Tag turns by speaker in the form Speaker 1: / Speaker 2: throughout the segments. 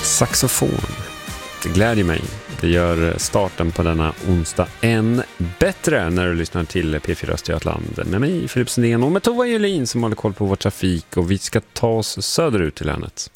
Speaker 1: saxofon. Det glädjer mig. Det gör starten på denna onsdag än bättre när du lyssnar till P4 Östergötland med mig, Filip Sundén, och med Tova Julin som håller koll på vår trafik, och vi ska ta oss söderut till länet.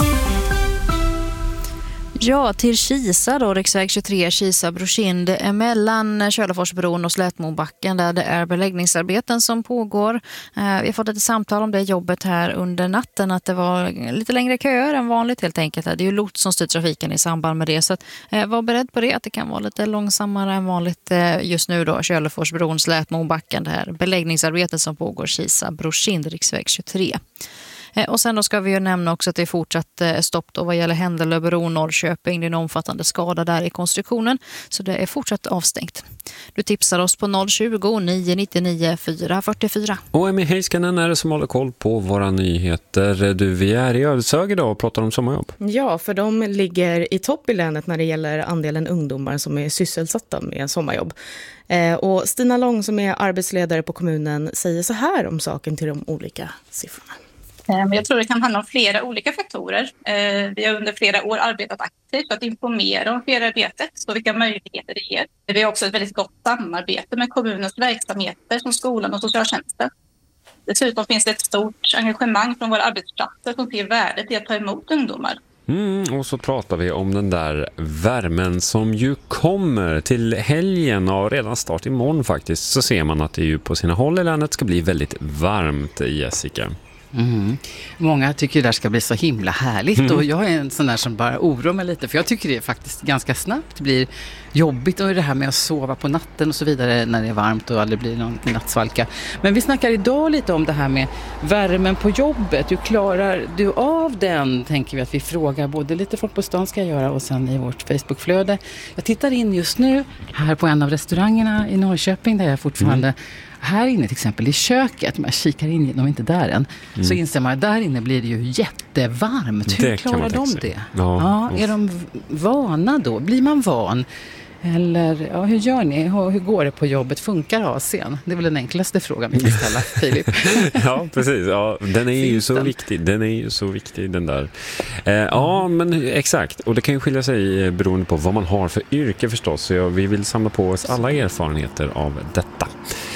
Speaker 2: Ja, till Kisa då, riksväg 23, Kisa-Brokind, mellan Kölaforsbron och Slätmobacken, där det är beläggningsarbeten som pågår. Vi har fått ett samtal om det jobbet här under natten, att det var lite längre köer än vanligt helt enkelt. Det är ju lots som styr trafiken i samband med det, så att, var beredd på det, att det kan vara lite långsammare än vanligt just nu då. Kölaforsbron, Slätmobacken, det här beläggningsarbeten som pågår, Kisa-Brokind, riksväg 23. Och sen då ska vi ju nämna också att det är fortsatt stopp då vad gäller Händelöbro, Norrköping. Det är en omfattande skada där i konstruktionen, så det är fortsatt avstängt. Du tipsar oss på 020-999 444.
Speaker 1: Och Emil Heiskanen är det som håller koll på våra nyheter. Du, vi är i Ödeshög idag och pratar om sommarjobb.
Speaker 3: Ja, för de ligger i topp i länet när det gäller andelen ungdomar som är sysselsatta med sommarjobb. Och Stina Lång som är arbetsledare på kommunen säger så här om saken till de olika siffrorna.
Speaker 4: Jag tror det kan handla om flera olika faktorer. Vi har under flera år arbetat aktivt för att informera om feriearbetet och vilka möjligheter det ger. Vi har också ett väldigt gott samarbete med kommunens verksamheter som skolan och socialtjänsten. Dessutom finns det ett stort engagemang från våra arbetsplatser som ser värdet i att ta emot ungdomar.
Speaker 1: Och så pratar vi om den där värmen som ju kommer till helgen, och redan start imorgon faktiskt, så ser man att det ju på sina håll i länet ska bli väldigt varmt, Jessica.
Speaker 5: Många tycker det där ska bli så himla härligt och jag är en sån där som bara oroar mig lite, för jag tycker det faktiskt ganska snabbt blir jobbigt, och det här med att sova på natten och så vidare när det är varmt och aldrig blir någon nattsvalka. Men vi snackar idag lite om det här med värmen på jobbet. Hur klarar du av den, tänker vi att vi frågar både lite folk på stan ska göra och sen i vårt Facebookflöde. Jag tittar in just nu här på en av restaurangerna i Norrköping där jag fortfarande här inne till exempel i köket, om jag kikar in, de är inte där än, så inser man att där inne blir det ju jättevarmt. Hur klarar de det? Ja, är de vana då? Blir man van? Eller hur gör ni? Hur går det på jobbet? Funkar AC:n? Det är väl den enklaste frågan vi kan ställa, Filip.
Speaker 1: Ja, precis. Ja, den är ju så viktig. Den är ju så viktig, den där. Ja, men exakt. Och det kan ju skilja sig beroende på vad man har för yrke förstås. Så vi vill samla på oss alla erfarenheter av detta.